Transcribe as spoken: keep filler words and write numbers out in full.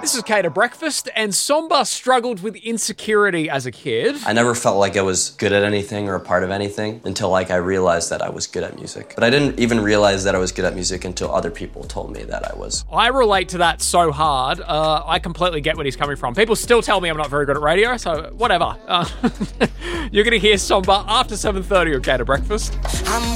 This is Cater Breakfast, and Somba struggled with insecurity as a kid. I never felt like I was good at anything or a part of anything until like I realized that I was good at music. But I didn't even realize that I was good at music until other people told me that I was. I relate to that so hard. Uh, I completely get where he's coming from. People still tell me I'm not very good at radio, so whatever. Uh, you're going to hear Somba after seven thirty on Cater Breakfast. I'm